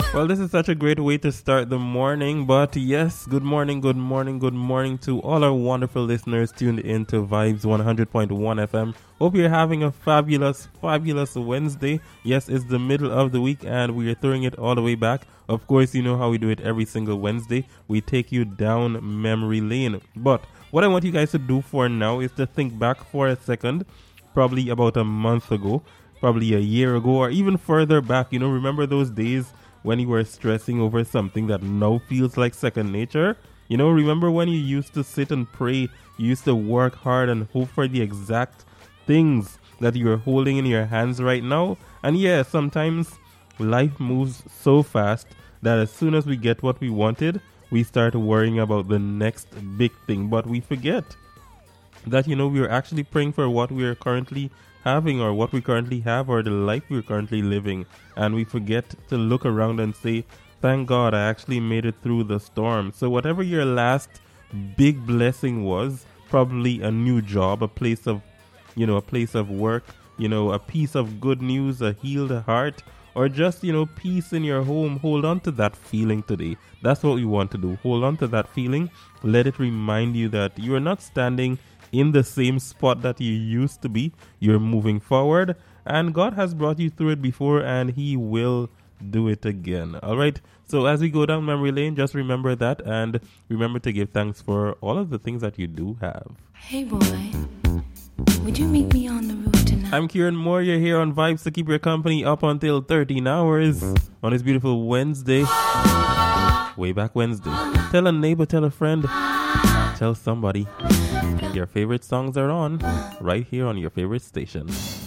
Well, this is such a great way to start the morning. But yes, good morning, good morning, good morning to all our wonderful listeners tuned in to Vibes 100.1 FM. Hope you're having a fabulous, fabulous Wednesday. Yes, it's the middle of the week and we are throwing it all the way back. Of course, you know how we do it every single Wednesday. We take you down memory lane. But what I want you guys to do for now is to think back for a second, probably about a month ago, probably a year ago, or even further back. You know, remember those days when you were stressing over something that now feels like second nature? You know, remember when you used to sit and pray, you used to work hard and hope for the exact things that you're holding in your hands right now? And yeah, sometimes life moves so fast that as soon as we get what we wanted, we start worrying about the next big thing. But we forget that, you know, we're actually praying for what we're currently having or what we currently have or the life we're currently living. And we forget to look around and say, thank God I actually made it through the storm. So whatever your last big blessing was, probably a new job, a place of work, you know, a piece of good news, a healed heart, or just, you know, peace in your home. Hold on to that feeling today. That's what we want to do. Hold on to that feeling. Let it remind you that you are not standing in the same spot that you used to be. You're moving forward, and God has brought you through it before, and He will do it again. All right. So as we go down memory lane, just remember that, and remember to give thanks for all of the things that you do have. Hey boy, would you meet me on the roof tonight? I'm Kieran Moore. You're here on Vibes to keep your company up until 13 hours on this beautiful Wednesday. Way back Wednesday. Tell a neighbor, tell a friend, tell somebody. Your favorite songs are on right here on your favorite station.